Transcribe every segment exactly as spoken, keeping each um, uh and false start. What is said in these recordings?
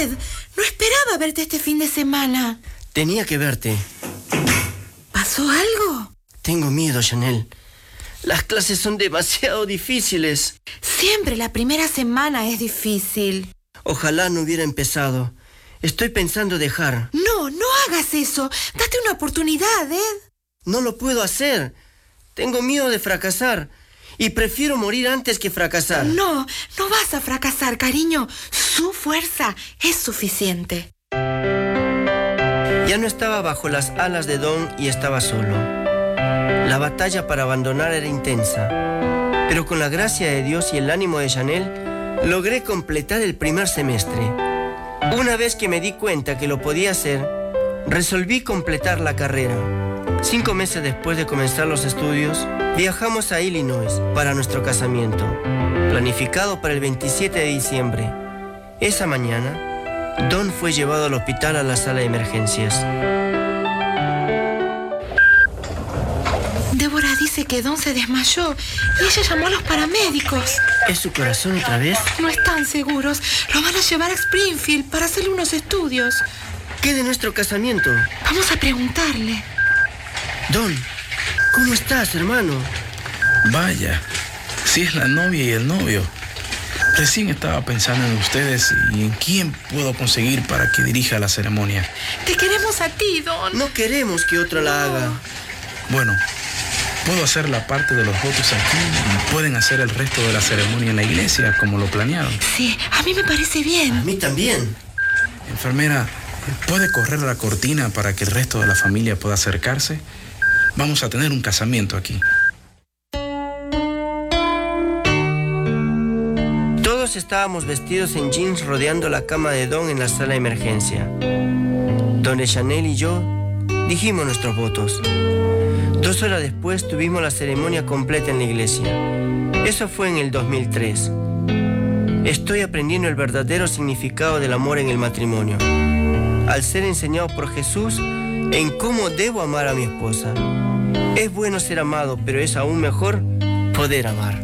Ed, no esperaba verte este fin de semana. Tenía que verte. ¿Pasó algo? Tengo miedo, Chanel. Las clases son demasiado difíciles. Siempre la primera semana es difícil. Ojalá no hubiera empezado. Estoy pensando dejar. No, no hagas eso. Date una oportunidad, Ed. No lo puedo hacer. Tengo miedo de fracasar. Y prefiero morir antes que fracasar. No, no vas a fracasar, cariño. Su fuerza es suficiente. Ya no estaba bajo las alas de Don y estaba solo. La batalla para abandonar era intensa. Pero con la gracia de Dios y el ánimo de Chanel, logré completar el primer semestre. Una vez que me di cuenta que lo podía hacer, resolví completar la carrera. Cinco meses después de comenzar los estudios, viajamos a Illinois para nuestro casamiento, planificado para el veintisiete de diciembre. Esa mañana, Don fue llevado al hospital a la sala de emergencias. Débora dice que Don se desmayó y ella llamó a los paramédicos. ¿Es su corazón otra vez? No están seguros. Lo van a llevar a Springfield para hacerle unos estudios. ¿Qué de nuestro casamiento? Vamos a preguntarle. Don, ¿cómo estás, hermano? Vaya, si es la novia y el novio. Recién estaba pensando en ustedes y en quién puedo conseguir para que dirija la ceremonia. Te queremos a ti, Don. No queremos que otro la haga. Bueno, puedo hacer la parte de los votos aquí y pueden hacer el resto de la ceremonia en la iglesia como lo planearon. Sí, a mí me parece bien. A mí también. Enfermera, ¿puede correr la cortina para que el resto de la familia pueda acercarse? Vamos a tener un casamiento aquí. Todos estábamos vestidos en jeans rodeando la cama de Don en la sala de emergencia, donde Chanel y yo dijimos nuestros votos. Dos horas después tuvimos la ceremonia completa en la iglesia. Eso fue en el dos mil tres. Estoy aprendiendo el verdadero significado del amor en el matrimonio, al ser enseñado por Jesús en cómo debo amar a mi esposa. Es bueno ser amado, pero es aún mejor poder amar.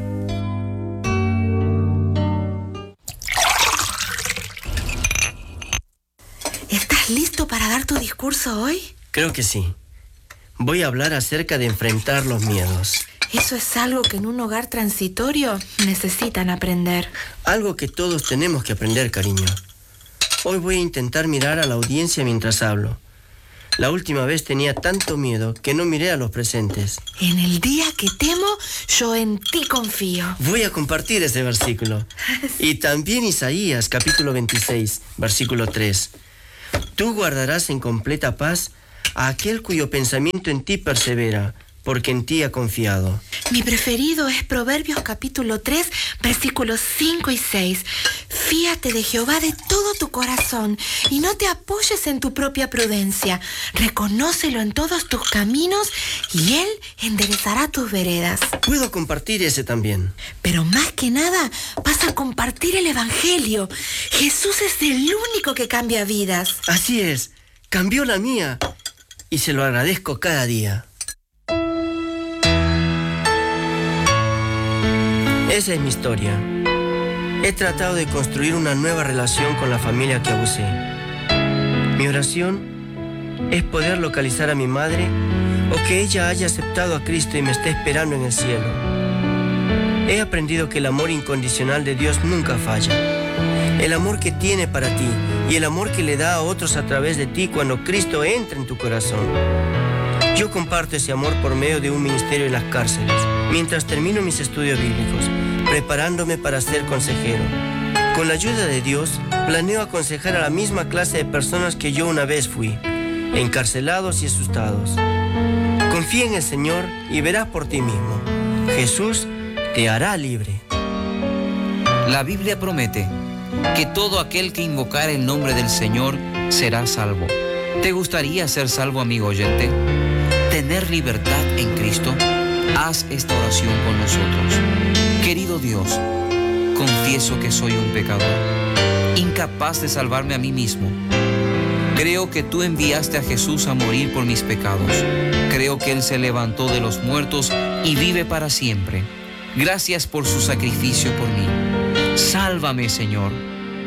¿Estás listo para dar tu discurso hoy? Creo que sí. Voy a hablar acerca de enfrentar los miedos. Eso es algo que en un hogar transitorio necesitan aprender. Algo que todos tenemos que aprender, cariño. Hoy voy a intentar mirar a la audiencia mientras hablo. La última vez tenía tanto miedo que no miré a los presentes. En el día que temo, yo en ti confío. Voy a compartir ese versículo. Y también Isaías, capítulo veintiséis, versículo tres. Tú guardarás en completa paz a aquel cuyo pensamiento en ti persevera, porque en ti ha confiado. Mi preferido es Proverbios capítulo tres, versículos cinco y seis. Fíate de Jehová de todo tu corazón y no te apoyes en tu propia prudencia. Reconócelo en todos tus caminos y Él enderezará tus veredas. Puedo compartir ese también. Pero más que nada, vas a compartir el Evangelio. Jesús es el único que cambia vidas. Así es, cambió la mía y se lo agradezco cada día. Esa es mi historia. He tratado de construir una nueva relación con la familia que abusé. Mi oración es poder localizar a mi madre o que ella haya aceptado a Cristo y me esté esperando en el cielo. He aprendido que el amor incondicional de Dios nunca falla. El amor que tiene para ti y el amor que le da a otros a través de ti cuando Cristo entra en tu corazón. Yo comparto ese amor por medio de un ministerio en las cárceles, mientras termino mis estudios bíblicos, preparándome para ser consejero. Con la ayuda de Dios, planeo aconsejar a la misma clase de personas que yo una vez fui, encarcelados y asustados. Confía en el Señor y verás por ti mismo. Jesús te hará libre. La Biblia promete que todo aquel que invocar el nombre del Señor será salvo. ¿Te gustaría ser salvo, amigo oyente? ¿Tener libertad en Cristo? Haz esta oración con nosotros. Querido Dios, confieso que soy un pecador, incapaz de salvarme a mí mismo. Creo que tú enviaste a Jesús a morir por mis pecados. Creo que Él se levantó de los muertos y vive para siempre. Gracias por su sacrificio por mí. Sálvame, Señor.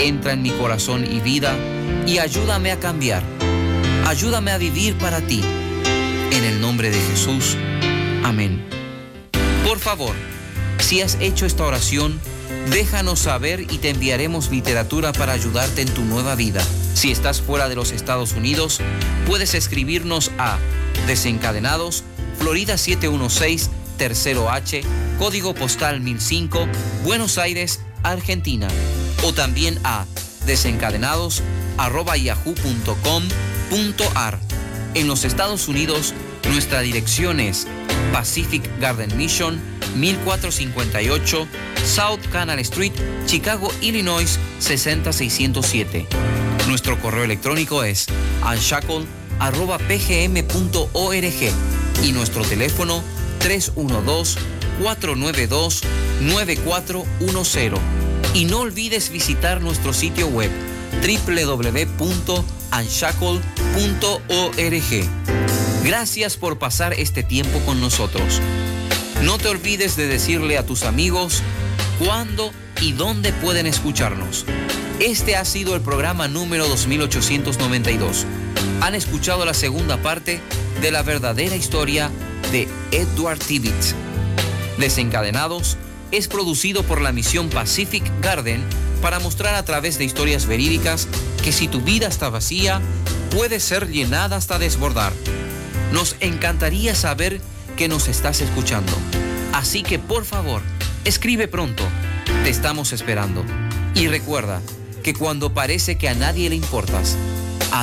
entra en mi corazón y vida y ayúdame a cambiar. Ayúdame a vivir para ti. En el nombre de Jesús. Amén. Por favor, si has hecho esta oración, déjanos saber y te enviaremos literatura para ayudarte en tu nueva vida. Si estás fuera de los Estados Unidos, puedes escribirnos a Desencadenados, Florida siete uno seis, Tercero H, código postal mil cinco, Buenos Aires, Argentina. O también a desencadenados arroba yahoo punto com punto ar. En los Estados Unidos, nuestra dirección es Pacific Garden Mission, mil cuatrocientos cincuenta y ocho, South Canal Street, Chicago, Illinois, seis cero seis cero siete. Nuestro correo electrónico es unshackled arroba p g m punto org y nuestro teléfono tres uno dos, cuatro nueve dos, nueve cuatro uno cero. Y no olvides visitar nuestro sitio web doble u doble u doble u punto unshackled punto org. Gracias por pasar este tiempo con nosotros. No te olvides de decirle a tus amigos cuándo y dónde pueden escucharnos. Este ha sido el programa número dos mil ochocientos noventa y dos. Han escuchado la segunda parte de la verdadera historia de Edward Tibbits. Desencadenados es producido por la misión Pacific Garden para mostrar a través de historias verídicas que si tu vida está vacía, puede ser llenada hasta desbordar. Nos encantaría saber que nos estás escuchando. Así que por favor, escribe pronto. Te estamos esperando. Y recuerda que cuando parece que a nadie le importas,